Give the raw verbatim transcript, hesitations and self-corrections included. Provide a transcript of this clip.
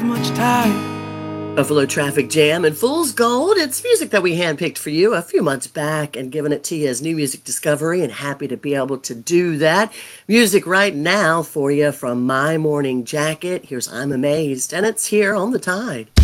have much time. Buffalo Traffic Jam and Fool's Gold. It's music that we handpicked for you a few months back and given it to you as new music discovery, and happy to be able to do that. Music right now for you from My Morning Jacket. Here's I'm Amazed, and it's here on the Tide.